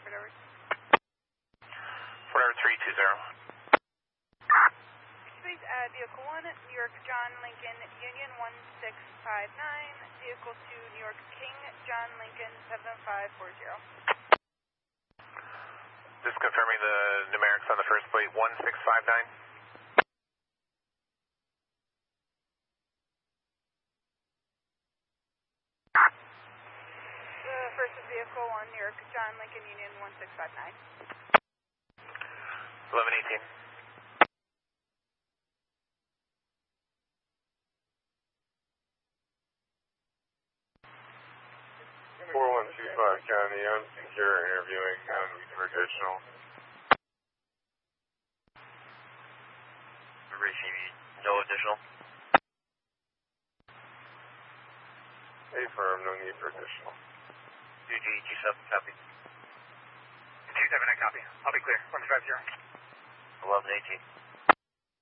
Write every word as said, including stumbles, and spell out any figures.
Fort Edward. Fort Edward three two zero. Please add vehicle one, New York John Lincoln Union one six five nine, vehicle two, New York King John Lincoln seven five four zero. Just confirming the numerics on the first plate, one six five nine. The first is vehicle one, New York John Lincoln Union one six five nine. eleven eighteen. four one two five County, unsecure interviewing untraditional. No additional. Affirm, no need for additional. U G two seven, copy. two seven nine, copy. I'll be clear. one five zero. eleven eighteen.